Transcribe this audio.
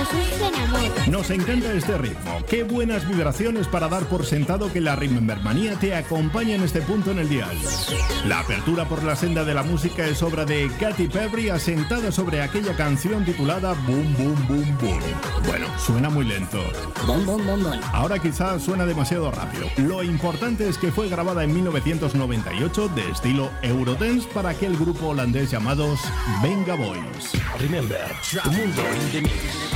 Jesús se enamora. Nos encanta este ritmo. Qué buenas vibraciones para dar por sentado que la Remembermanía te acompaña en este punto en el dial. La apertura por la senda de la música es obra de Katy Perry, asentada sobre aquella canción titulada Boom Boom Boom Boom. Bueno, suena muy lento. Bom, bom, bom, bom. Ahora quizás suena demasiado rápido. Lo importante es que fue grabada en 1998 de estilo Eurodance para aquel grupo holandés llamados Venga Boys. Remember, tu mundo in the mix.